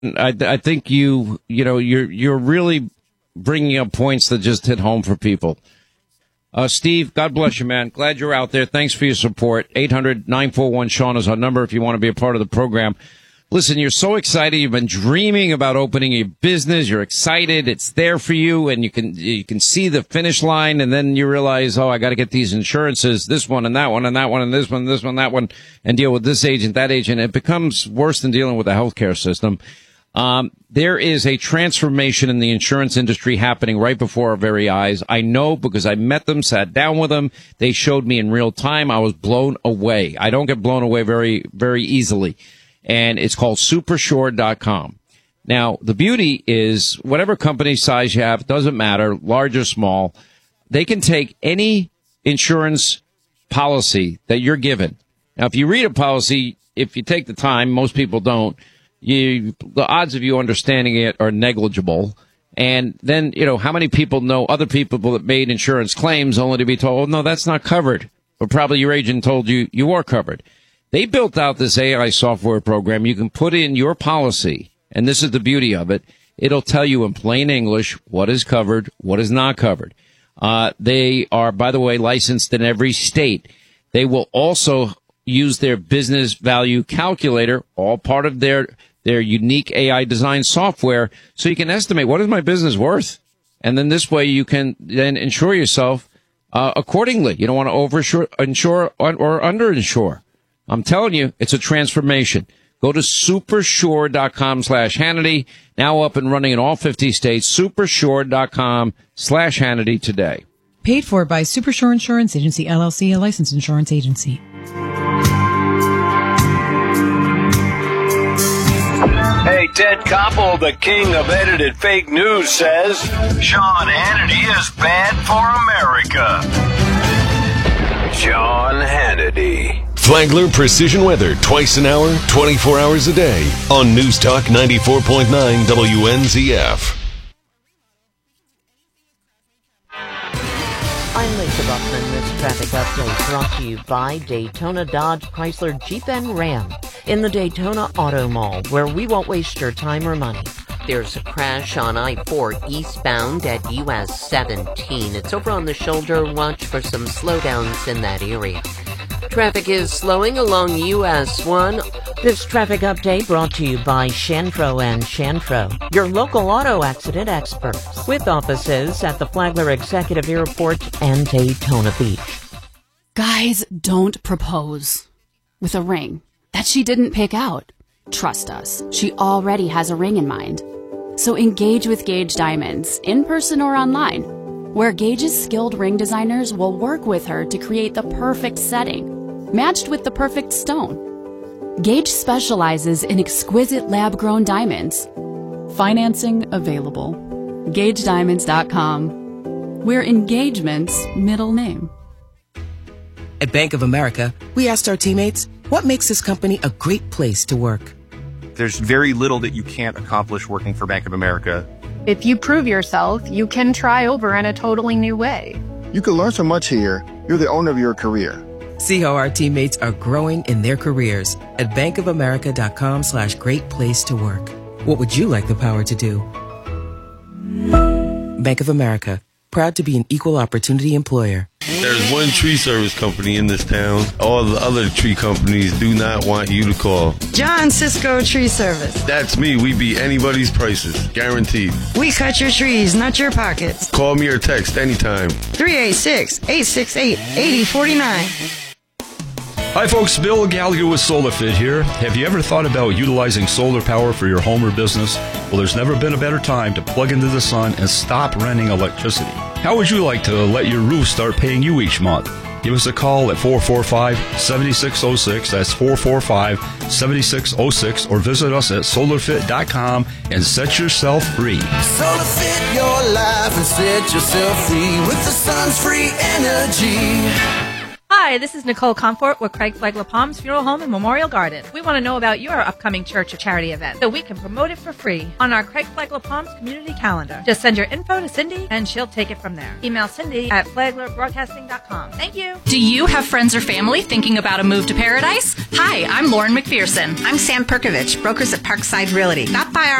I think you're really bringing up points that just hit home for people. Steve, God bless you, man. Glad you're out there. Thanks for your support. 800-941-SEAN is our number if you want to be a part of the program. Listen, you're so excited. You've been dreaming about opening a business. You're excited. It's there for you, and you can see the finish line, and then you realize, I got to get these insurances, this one and that one and that one and this one, that one, and deal with this agent, that agent. It becomes worse than dealing with the healthcare system. There is a transformation in the insurance industry happening right before our very eyes. I know because I met them, sat down with them. They showed me in real time. I was blown away. I don't get blown away very, very easily. And it's called Supersure.com. Now, the beauty is whatever company size you have, doesn't matter, large or small, they can take any insurance policy that you're given. Now, if you read a policy, if you take the time, most people don't, the odds of you understanding it are negligible. And then, how many people know other people that made insurance claims only to be told, no, that's not covered. But probably your agent told you you are covered. They built out this AI software program. You can put in your policy, and this is the beauty of it. It'll tell you in plain English what is covered, what is not covered. They are, by the way, licensed in every state. They will also use their business value calculator, all part of their unique AI design software, so you can estimate what is my business worth. And then this way you can then insure yourself accordingly. You don't want to insure or underinsure. I'm telling you, it's a transformation. Go to supersure.com/Hannity. Now up and running in all 50 states. Supersure.com/Hannity today. Paid for by Supersure Insurance Agency, LLC, a licensed insurance agency. Hey, Ted Koppel, the king of edited fake news, says Sean Hannity is bad for America. Sean Hannity. Flagler Precision Weather, twice an hour, 24 hours a day, on News Talk 94.9 WNZF. I'm Lisa Buckman. This traffic update brought to you by Daytona Dodge Chrysler Jeep and Ram in the Daytona Auto Mall, where we won't waste your time or money. There's a crash on I-4 eastbound at US 17. It's over on the shoulder. Watch for some slowdowns in that area. Traffic is slowing along US 1. This traffic update brought to you by Shanfro and Shanfro, your local auto accident experts, with offices at the Flagler Executive Airport and Daytona Beach. Guys, don't propose with a ring that she didn't pick out. Trust us, she already has a ring in mind. So engage with Gage Diamonds, in person or online, where Gage's skilled ring designers will work with her to create the perfect setting, matched with the perfect stone. Gage specializes in exquisite lab-grown diamonds. Financing available. GageDiamonds.com. We're engagement's middle name. At Bank of America, we asked our teammates, what makes this company a great place to work? There's very little that you can't accomplish working for Bank of America. If you prove yourself, you can try over in a totally new way. You can learn so much here. You're the owner of your career. See how our teammates are growing in their careers at bankofamerica.com/great place to work. What would you like the power to do? Bank of America, proud to be an equal opportunity employer. There's one tree service company in this town. All the other tree companies do not want you to call. John Cisco Tree Service. That's me. We beat anybody's prices. Guaranteed. We cut your trees, not your pockets. Call me or text anytime. 386-868-8049. Hi folks, Bill Gallagher with SolarFit here. Have you ever thought about utilizing solar power for your home or business? Well, there's never been a better time to plug into the sun and stop renting electricity. How would you like to let your roof start paying you each month? Give us a call at 445-7606. That's 445-7606. Or visit us at solarfit.com and set yourself free. SolarFit your life and set yourself free with the sun's free energy. Hi, this is Nicole Comfort with Craig Flegler Palms Funeral Home and Memorial Garden. We want to know about your upcoming church or charity event so we can promote it for free on our Craig Flegler Palms community calendar. Just send your info to Cindy and she'll take it from there. Email Cindy at FleglerBroadcasting.com. Thank you. Do you have friends or family thinking about a move to paradise? Hi, I'm Lauren McPherson. I'm Sam Perkovich, brokers at Parkside Realty. Stop by our